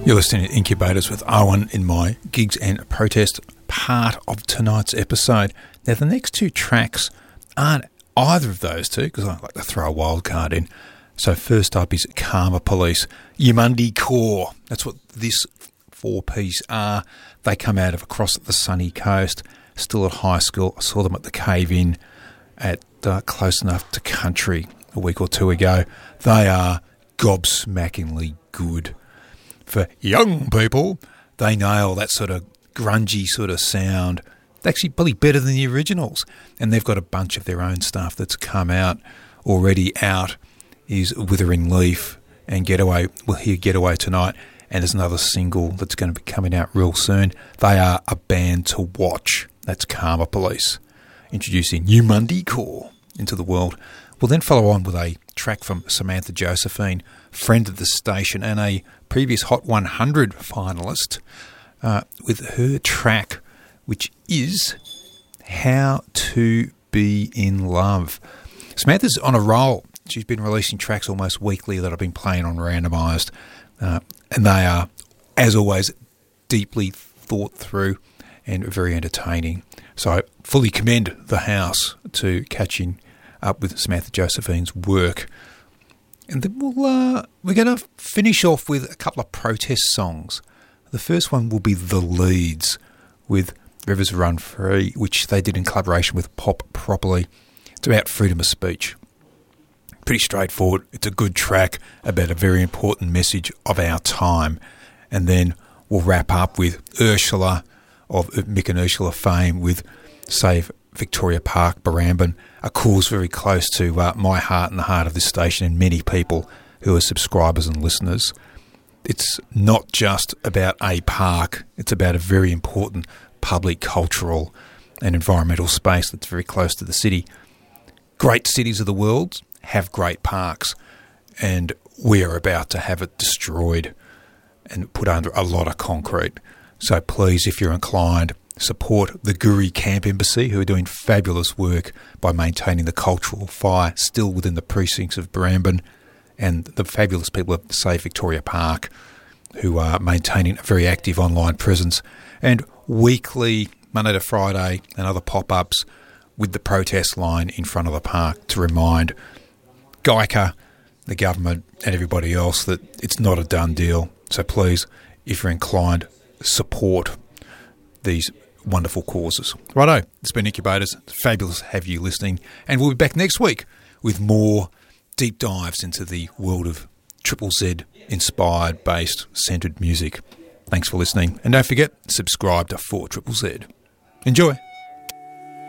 You're listening to Incubators with Owen in my Gigs and Protest part of tonight's episode. Now, the next two tracks aren't either of those two, because I like to throw a wild card in. So first up is Karma Police, Yamundi Core. That's what this four-piece are. They come out of across the sunny coast, still at high school. I saw them at the Cave-In at Close Enough to Country a week or two ago. They are gobsmackingly good. For young people, they nail that sort of grungy sort of sound. Actually, probably better than the originals. And they've got a bunch of their own stuff that's come out. Already out is Withering Leaf and Getaway. We'll hear Getaway tonight. And there's another single that's going to be coming out real soon. They are a band to watch. That's Karma Police, introducing Yamundi Core into the world. We'll then follow on with a track from Samantha Josephine, friend of the station and a previous Hot 100 finalist, with her track, which is How to Be in Love. Samantha's on a roll. She's been releasing tracks almost weekly that I've been playing on Randomised, and they are, as always, deeply thought through and very entertaining. So I fully commend the house to catching up with Samantha Josephine's work. And then we're going to finish off with a couple of protest songs. The first one will be The Leads with Rivers Run Free, which they did in collaboration with Pop Properly. It's about freedom of speech. Pretty straightforward. It's a good track about a very important message of our time. And then we'll wrap up with Ursula of Mick and Ursula fame with Save Victoria Park, Barrambin, a cause very close to my heart and the heart of this station and many people who are subscribers and listeners. It's not just about a park, it's about a very important public, cultural and environmental space that's very close to the city. Great cities of the world have great parks, and we are about to have it destroyed and put under a lot of concrete. So please, if you're inclined, support the Guri Camp Embassy, who are doing fabulous work by maintaining the cultural fire still within the precincts of Barrambin, and the fabulous people at Save Victoria Park, who are maintaining a very active online presence, and weekly, Monday to Friday, and other pop-ups with the protest line in front of the park to remind Geica, the government, and everybody else that it's not a done deal. So please, if you're inclined, support these wonderful causes. Righto, it's been Incubators. It's fabulous to have you listening. And we'll be back next week with more deep dives into the world of Triple Z inspired, based, centred music. Thanks for listening. And don't forget, subscribe to 4ZZZ. Enjoy.